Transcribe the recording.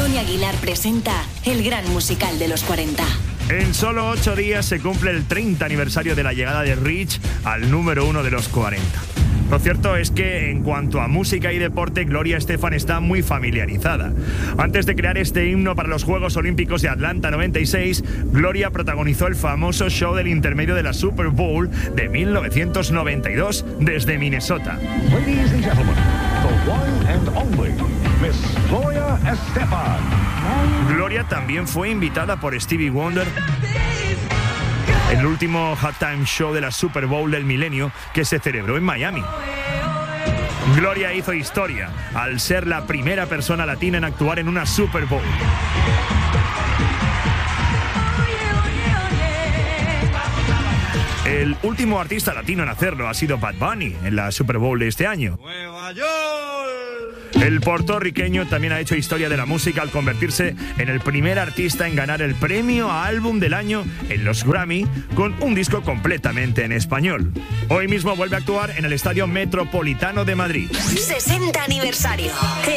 Tony Aguilar presenta el gran musical de los 40. En solo 8 días se cumple el 30 aniversario de la llegada de Rich al número 1 de los 40. Lo cierto es que en cuanto a música y deporte, Gloria Estefan está muy familiarizada. Antes de crear este himno para los Juegos Olímpicos de Atlanta 96, Gloria protagonizó el famoso show del intermedio de la Super Bowl de 1992 desde Minnesota. Ladies and gentlemen, the one and only Miss Gloria Estefan. Gloria también fue invitada por Stevie Wonder en el último halftime show de la Super Bowl del milenio que se celebró en Miami. Gloria hizo historia al ser la primera persona latina en actuar en una Super Bowl. El último artista latino en hacerlo ha sido Bad Bunny en la Super Bowl de este año. ¡Nueva York! El puertorriqueño también ha hecho historia de la música al convertirse en el primer artista en ganar el premio a álbum del año en los Grammy con un disco completamente en español. Hoy mismo vuelve a actuar en el Estadio Metropolitano de Madrid. 60 aniversario.